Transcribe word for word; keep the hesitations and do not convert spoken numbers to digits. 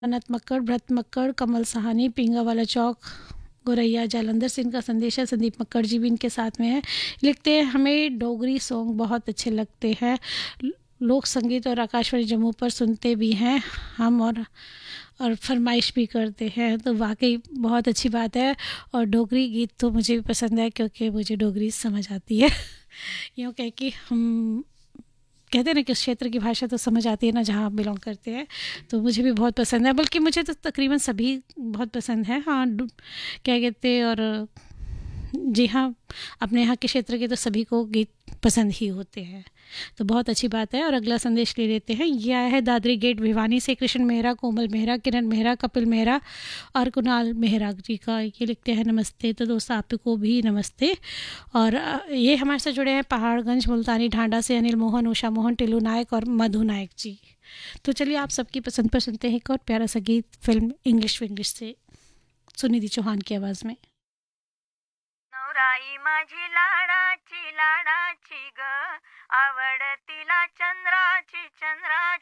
अनंत मक्कड़, भरत मक्कड़, कमल सहानी, पिंगा वाला चौक, गोरैया, जालंधर से इनका संदेश है। संदीप मक्कड़ जी भी इनके साथ में है। लिखते हैं, हमें डोगरी सॉन्ग बहुत अच्छे लगते हैं, लोक संगीत और आकाशवाणी जम्मू पर सुनते भी हैं हम, और और फरमाइश भी करते हैं। तो वाकई बहुत अच्छी बात है। और डोगरी गीत तो मुझे भी पसंद है, क्योंकि मुझे डोगरी समझ आती है। यूँ कह कि हम कहते हैं ना कि उस क्षेत्र की भाषा तो समझ आती है ना जहाँ आप बिलोंग करते हैं। तो मुझे भी बहुत पसंद है, बल्कि मुझे तो तकरीबन सभी बहुत पसंद है। हाँ, डु- क्या कहते हैं, और जी हाँ, अपने यहाँ के क्षेत्र के तो सभी को गीत पसंद ही होते हैं। तो बहुत अच्छी बात है। और अगला संदेश ले लेते हैं। यह आया है दादरी गेट भिवानी से, कृष्ण मेहरा, कोमल मेहरा, किरण मेहरा, कपिल मेहरा और कुणाल मेहरा जी का। ये लिखते हैं, नमस्ते। तो दोस्त आपको भी नमस्ते। और अ, ये हमारे साथ जुड़े हैं पहाड़गंज मुल्तानी ढांडा से अनिल मोहन, उषा मोहन, टिल्लू नायक और मधु नायक जी। तो चलिए आप सबकी पसंद पर सुनते हैं एक और प्यारा सा गीत फिल्म इंग्लिश विंग्लिश से, सुनिधि चौहान की आवाज़ में। नवराई माझी लाडाची लाडाची ग, आवडतीला चंद्राची चंद्राची